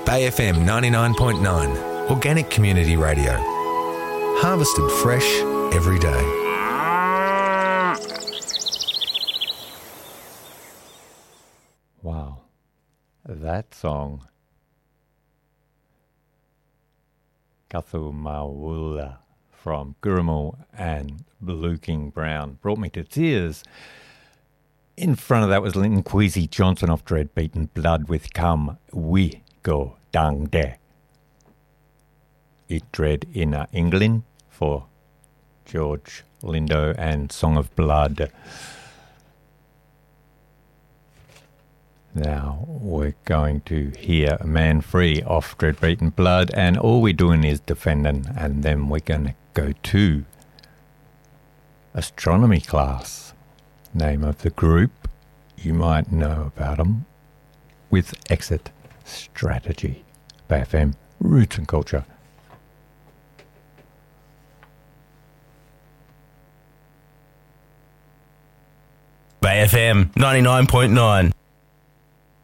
Bay FM 99.9, Organic Community Radio. Harvested fresh every day. Wow, that song, Kathu Mawula from Gurumul and Blue King Brown, brought me to tears. In front of that was Linton Kwesi Johnson off Dread Beaten Blood with Come We Go Dang De. It Dread in England for George Lindo and Song of Blood. Now we're going to hear Man Free off Dread Beaten Blood, and all we're doing is defending, and then we're going to go to astronomy class. Name of the group, you might know about them, with Exit Strategy. Bay FM, Roots and Culture. Bay FM 99.9.